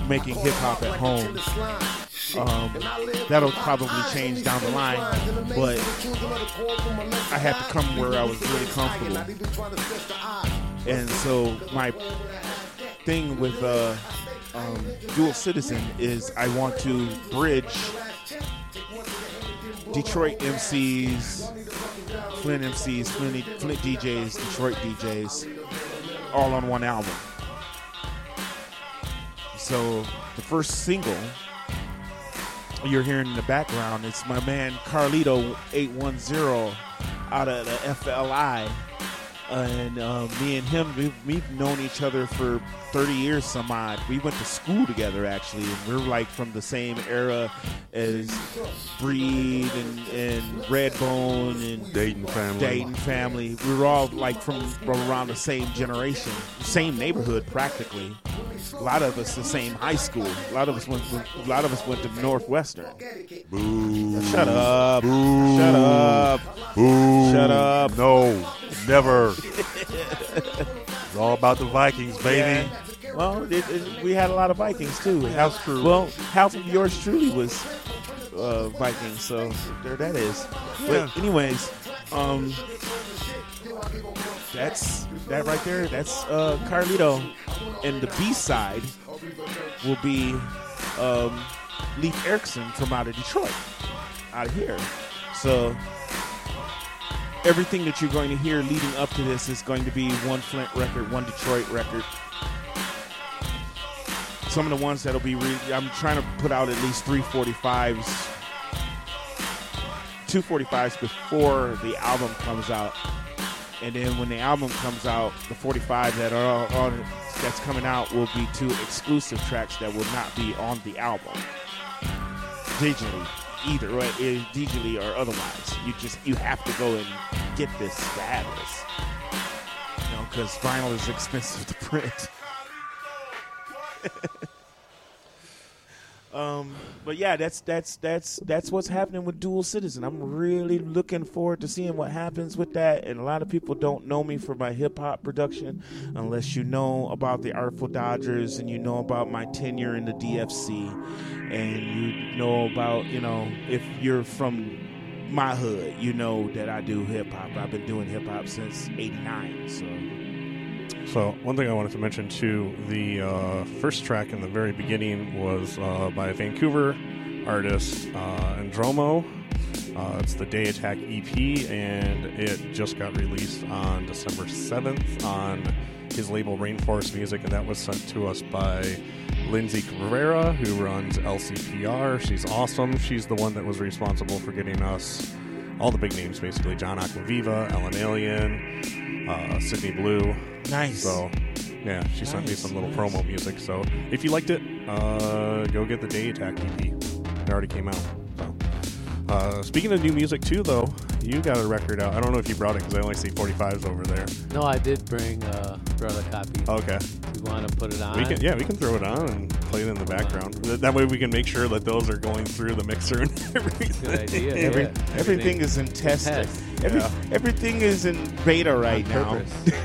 making hip hop at home. That'll probably change down the line, but I had to come where I was really comfortable. And so my thing with Dual Citizen is I want to bridge Detroit MCs, Flint MCs, Flint DJs, Detroit DJs, all on one album. So the first single you're hearing in the background is my man Carlito 810 out of the FLI. And me and him, we've known each other for 30 years some odd. We went to school together, actually, and we're like from the same era as Breed and Redbone and Dayton family. We were all like from around the same generation, same neighborhood practically. A lot of us the same high school. A lot of us went to Northwestern. Boo. Shut up. Boo. Shut up. Boo. Shut up. No, never. It's all about the Vikings, baby. Yeah. Well, we had a lot of Vikings too. That's true. Well, half of yours truly was Vikings, so there that is. Yeah. But anyways, that's that right there. That's Carlito, and the B side will be Leif Erikson from out of Detroit, out of here. So everything that you're going to hear leading up to this is going to be one Flint record, one Detroit record. Some of the ones that'll be I'm trying to put out at least 245s before the album comes out. And then when the album comes out, the 45 that are on that's coming out will be 2 exclusive tracks that will not be on the album. Digitally. Either right, digitally or otherwise. You have to go and get this to have this. You know, because vinyl is expensive to print. But yeah, that's what's happening with Dual Citizen. I'm really looking forward to seeing what happens with that. And a lot of people don't know me for my hip hop production, unless you know about the Artful Dodgers and you know about my tenure in the DFC, and you know about, if you're from my hood, you know that I do hip hop. I've been doing hip hop since '89. So one thing I wanted to mention too, the first track in the very beginning was by a Vancouver artist, Andromo. It's the Day Attack EP, and it just got released on December 7th on his label Rainforest Music, and that was sent to us by Lindsay Cabrera, who runs LCPR. She's awesome. She's the one that was responsible for getting us all the big names, basically. John Aquaviva, Ellen Alien, Sydney Blue. Nice. So, yeah, she sent me some little promo music. So, if you liked it, go get the Day Attack EP. It already came out. So, speaking of new music, too, though, you got a record out. I don't know if you brought it because I only see 45s over there. No, I did brought a copy. Okay. You want to put it on? We can throw it on and play it in the background. That way we can make sure that those are going through the mixer and everything. Good idea. Everything is in testing. Everything is in beta right now.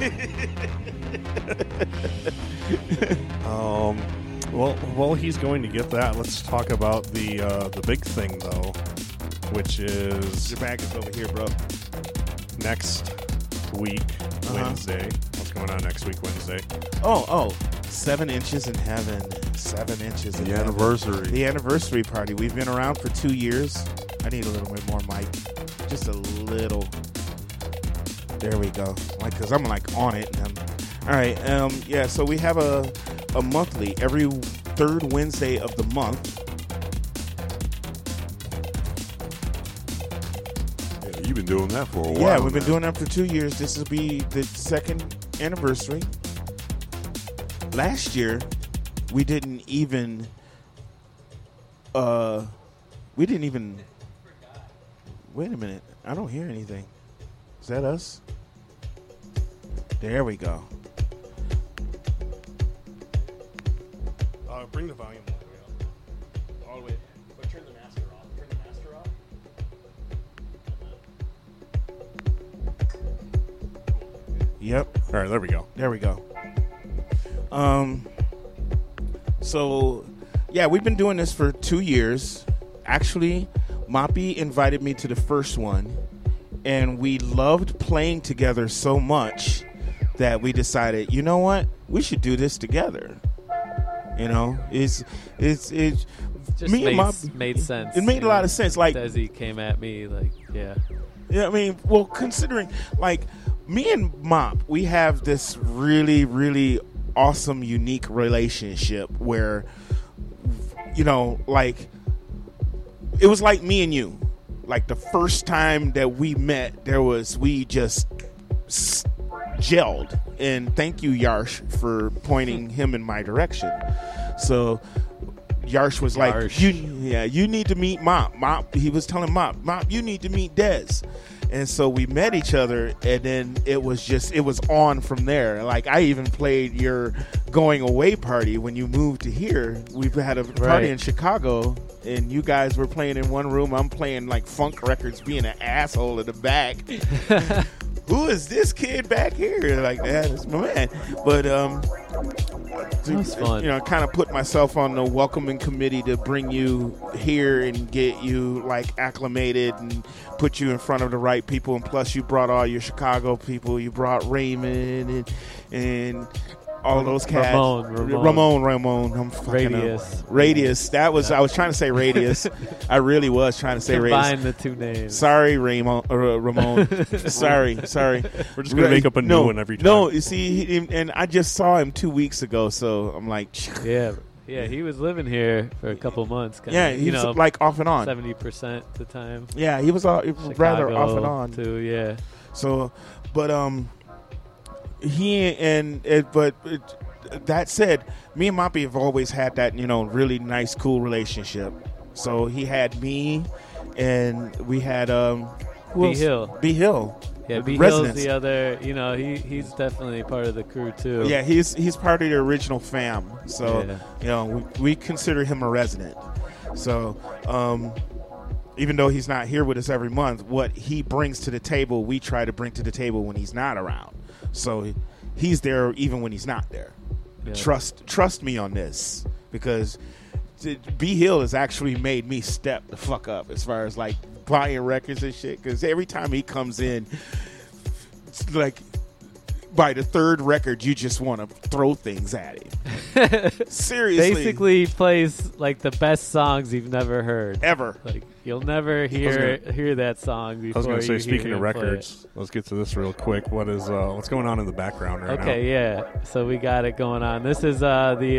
Well, he's going to get that. Let's talk about the big thing, though, which is your bag is over here, bro. Next week, Wednesday. What's going on next week, Wednesday? Oh, 7 Inches in Heaven. 7 Inches in Heaven. Anniversary. The anniversary party. We've been around for 2 years. I need a little bit more mic. Just a little. There we go. Because I'm on it. All right. Yeah, so we have a monthly, every third Wednesday of the month. Yeah, you've been doing that for a while. Yeah, we've been doing that for 2 years. This will be the second anniversary. Last year, we didn't even. Wait a minute. I don't hear anything. Is that us? There we go. Bring the volume all the way up. All the way. But turn the master off. Turn the master off. Yep. All right, there we go. There we go. So Yeah, we've been doing this for 2 years. Actually, Moppy invited me to the first one, and we loved playing together so much that we decided, you know what, we should do this together. You know, it's Just me and made sense. It made a lot of sense. Like Desi came at me, like, yeah. Yeah, I mean, well, considering, like, me and Mop, we have this really, really awesome, unique relationship where, you know, like, it was like me and you. Like, the first time that we met, we just gelled. And thank you, Yarsh, for pointing him in my direction. So Yarsh was like, you need to meet Mop. He was telling Mop, you need to meet Dez. And so we met each other, and then it was on from there. Like, I even played your going away party when you moved to here. We've had a party in Chicago, and you guys were playing in one room. I'm playing like funk records, being an asshole in the back. Who is this kid back here? Like, that's my man. But was fun. You know, kind of put myself on the welcoming committee to bring you here and get you like acclimated and put you in front of the right people. And plus, you brought all your Chicago people. You brought Raymond and all those cats. Ramon. I'm fucking Radius. Radius. That was I was trying to say Radius. I really was trying to say Radius. Combine the two names. Sorry, Ramon. Sorry. We're just gonna make up a new one every time. No, you see, and I just saw him 2 weeks ago, so I'm like, Yeah, he was living here for a couple months. yeah, he was like off and on. 70% the time. Yeah, he was rather Chicago off and on too. Yeah. So, but that said, me and Moppy have always had that, you know, really nice, cool relationship. So he had me, and we had B Hill. B Hill. Yeah, B Hill's Residence. the other. You know, he's definitely part of the crew too. Yeah, he's part of the original fam. So Yeah. you know, we consider him a resident. So even though he's not here with us every month, what he brings to the table, we try to bring to the table when he's not around. So he's there even when he's not there. Yeah. Trust me on this, because B Hill has actually made me step the fuck up as far as like buying records and shit. Because every time he comes in, it's like by the third record, you just want to throw things at him. Seriously, Basically, he plays like the best songs you've never heard ever. Like you'll never hear that song before. I was going to say, you speaking hear of him play records, let's get to this real quick. What's going on in the background right now? Okay, yeah. So we got it going on. This is the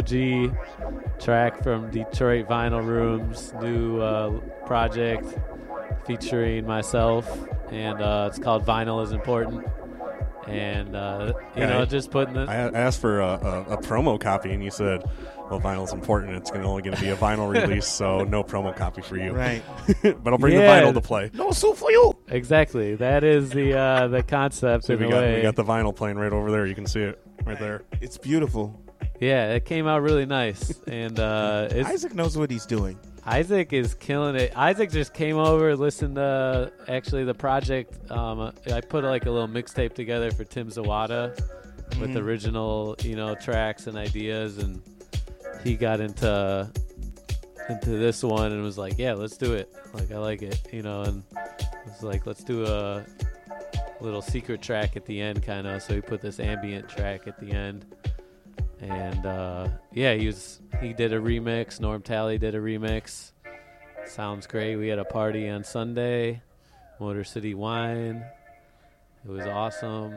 OG track from Detroit Vinyl Room's new project featuring myself, and it's called Vinyl is Important. And, you know, just putting the... I asked for a promo copy, and you said, well, vinyl's important. It's only going to be a vinyl release, so no promo copy for you. Right. But I'll bring the Yeah. vinyl to play. No suit for you. Exactly. That is the concept So in we a got way. the vinyl playing right over there. You can see it right there. It's beautiful. Yeah, it came out really nice. And Isaac knows what he's doing. Isaac is killing it. Isaac just came over, listened to actually the project. I put like a little mixtape together for Tim Zawada with original, you know, tracks and ideas, and he got into this one and was like, yeah, let's do it. Like, I like it, you know, and it was like, let's do a little secret track at the end, kind of. So he put this ambient track at the end. And yeah, he did a remix. Norm Talley did a remix. Sounds great. We had a party on Sunday, Motor City Wine. It was awesome.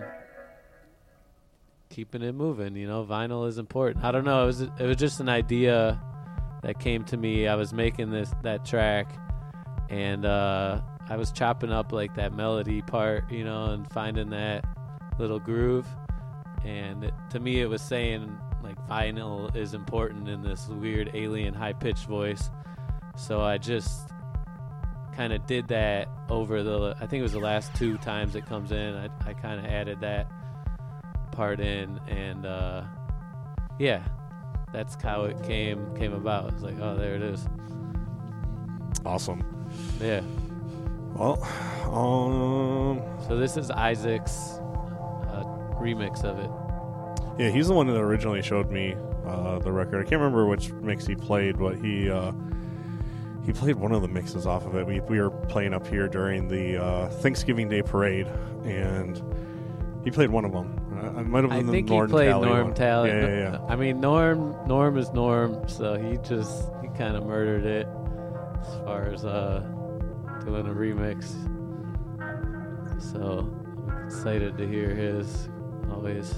Keeping it moving, you know. Vinyl is important. I don't know. It was just an idea that came to me. I was making that track, and I was chopping up like that melody part, you know, and finding that little groove. And to me, it was saying like vinyl is important in this weird alien high-pitched voice. So I just kind of did that over I think it was the last 2 times it comes in. I kind of added that part in, and yeah, that's how it came about. It's like, oh, there it is. Awesome. Yeah. Well, So this is Isaac's remix of it. yeah, he's the one that originally showed me the record. I can't remember which mix he played, but he played one of the mixes off of it. We were playing up here during the Thanksgiving Day parade, and he played one of them. I might have been I the think Norm he played Talley Norm one. Talley. Yeah. I mean, Norm is Norm, so he kind of murdered it as far as doing a remix. So I'm excited to hear his always.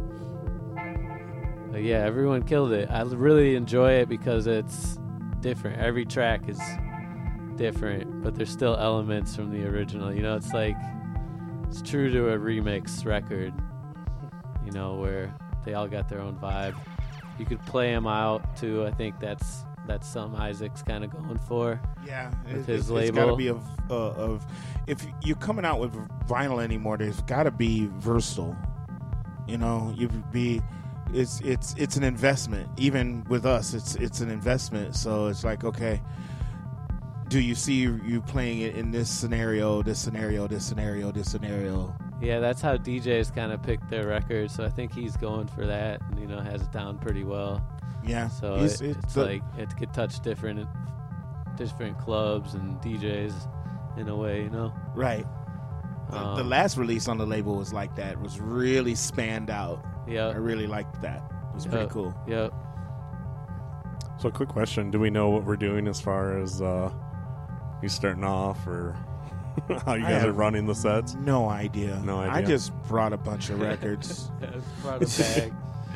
But yeah, everyone killed it. I really enjoy it because it's different. Every track is different, but there's still elements from the original. You know, it's like it's true to a remix record. You know, where they all got their own vibe. You could play them out too. I think that's something Isaac's kind of going for. Yeah, with his it's label. got to be of if you're coming out with vinyl anymore, there's got to be versatile. You know, it's an investment. Even with us, it's an investment. So it's like, okay, do you see you playing it in this scenario, this scenario, this scenario, this scenario? Yeah, that's how DJs kind of pick their records. So I think he's going for that, and has it down pretty well. Yeah. So it's like it could touch different clubs and DJs in a way, Right. The last release on the label was like that. It was really spanned out. Yeah. I really liked that. It was pretty cool. Yep. So, quick question: do we know what we're doing as far as you starting off, or how you guys are running the sets? No idea. No idea. I just brought a bunch of records. Brought a bag.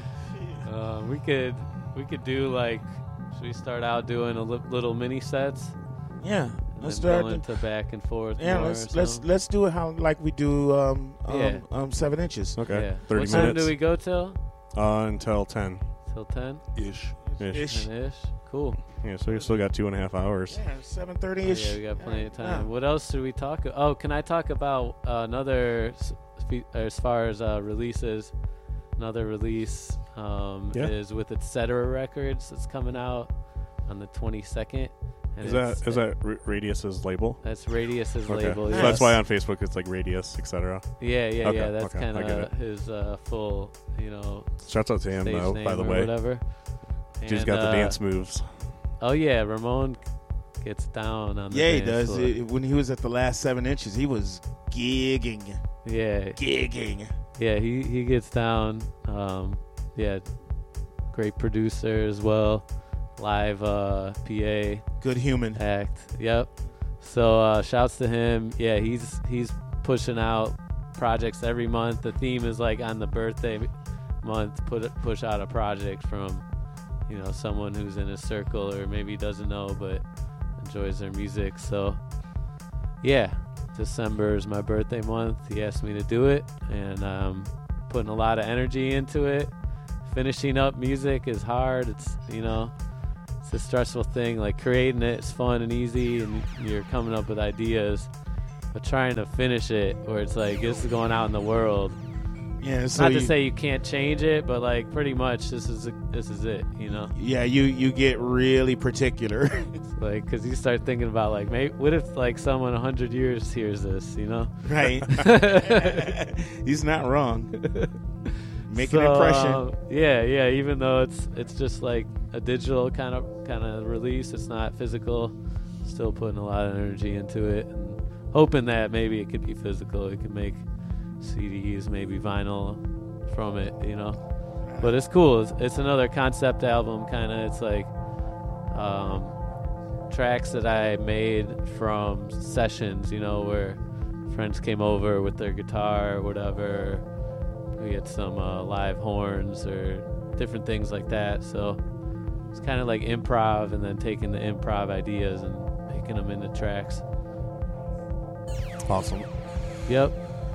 We could do like, should we start out doing a little mini sets? Yeah. And Let's then start go into back and forth. Yeah, more let's do it how like we do 7 inches. Okay, Yeah. 30 what minutes. time do we go till? Until 10 Till 10 Ish. ish. 10-ish. Cool. Yeah, so we still got 2.5 hours. Yeah, 7:30 ish. Yeah, we got plenty of time. Yeah. What else should we talk? Oh, can I talk about another as far as releases? Another release is with Etc. Records. It's coming out on the 22nd. And Is that Radius's label? That's Radius's Okay, label. so Yeah. that's why on Facebook it's like Radius, etc. Yeah. Okay, That's okay, kind I get of his full, Shouts out to him stage though, name by the or way. whatever. Dude's And, got the dance moves. Oh yeah, Ramon gets down on the Yeah, he dance does. floor. When he was at the last 7 inches, he was gigging. Yeah, yeah, he gets down. Yeah, great producer as well. Live PA Good human. act. Yep. So shouts to him. Yeah, he's pushing out projects every month. The theme is like on the birthday month, push out a project from someone who's in his circle or maybe doesn't know but enjoys their music. So yeah, December is my birthday month. He asked me to do it, and putting a lot of energy into it. Finishing up music is hard. It's it's a stressful thing. Like creating it is fun and easy, and you're coming up with ideas. But trying to finish it, where it's like this is going out in the world. Yeah, so Not to say you can't change it, but like pretty much this is it. Yeah, you get really particular. It's like because you start thinking about like, maybe what if like someone 100 years hears this, Right. He's not wrong. Make an So, impression. Yeah. Even though it's just like a digital kind of release, it's not physical. Still putting a lot of energy into it, and hoping that maybe it could be physical. It could make CDs, maybe vinyl from it, But it's cool. It's another concept album, kind of. It's like tracks that I made from sessions, where friends came over with their guitar or whatever. We had some live horns or different things like that. So it's kind of like improv, and then taking the improv ideas and making them into tracks. Awesome. Yep.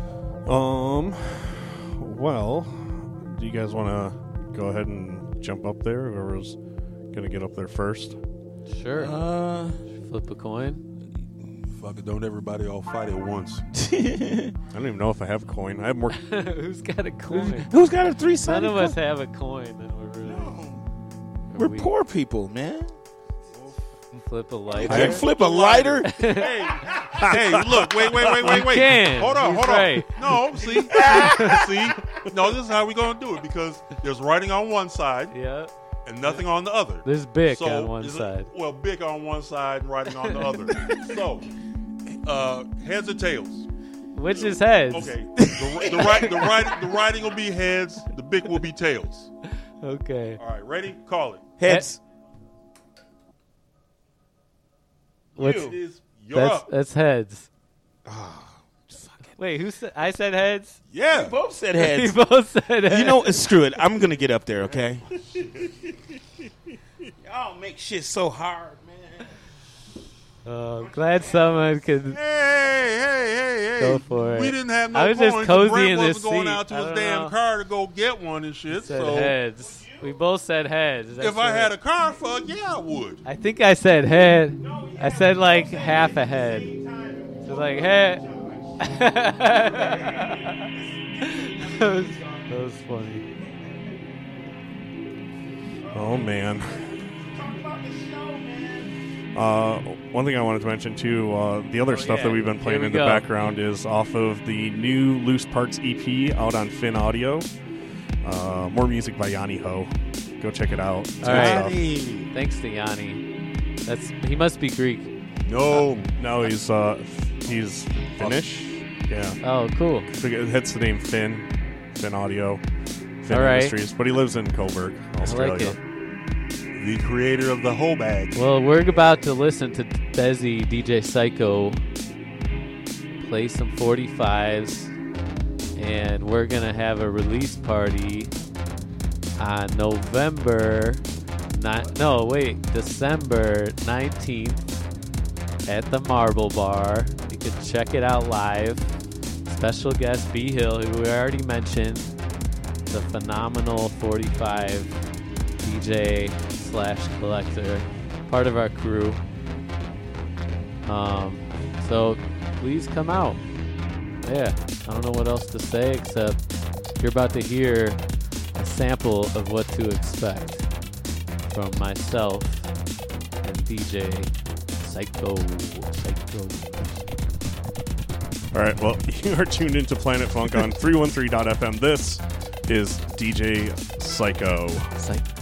Well, do you guys want to go ahead and jump up there? Whoever's going to get up there first? Sure. Flip a coin. Fuck it, don't everybody all fight at once. I don't even know if I have a coin. I have more. Who's got a coin? Who's got a 3-sided None of us coin? have a coin, and we're really. We're poor people, man. Flip a You lighter. can't flip a lighter. Hey, look, wait. can. Hold on. He's right. No, see. No, this is how we're gonna do it, because there's writing on one side, Yeah. and nothing on the other. There's Bic So, on one is it- side. Well, Bic on one side and writing on the other. So, heads or tails? Which is heads. Okay. The writing will be heads. The Bic will be tails. Okay. All right, ready? Call it. Heads. What's, It is. You're up. that's heads. Wait, who said? I said heads. Yeah. Both said We heads. both said heads. You know, screw it. I'm gonna get up there, okay? Y'all make shit so hard, man. Glad someone could. Hey. Go for it. We didn't have no I was just points. cozy Brent in wasn't this going seat. out to I his don't damn know. car to go get one and shit. Said So heads. We both said heads. if I had a car, fuck yeah, I would. I think I said head. I said like half a head. So like head. that was funny. Oh man. One thing I wanted to mention too, the other stuff that we've been playing Here we in the go. background is off of the new Loose Parts EP out on Finn Audio. More music by Yanni Ho. Go check it out. It's All right. good Thanks to Yanni. He must be Greek. No. No, he's Finnish. Yeah, Oh, cool. that's the name Finn Audio, Finn All right. Industries. But he lives in Coburg, Australia. I like it. The creator of the whole bag. Well, we're about to listen to Desi DJ Psycho play some 45s, and we're gonna have a release party on December 19th at the Marble Bar. You can check it out live. Special guest B Hill, who we already mentioned, the phenomenal 45 DJ / collector, part of our crew. So please come out. Yeah, I don't know what else to say except you're about to hear a sample of what to expect from myself and DJ Psycho. All right, well, you are tuned into Planet Funk on 313.fm. This is DJ Psycho. Psycho.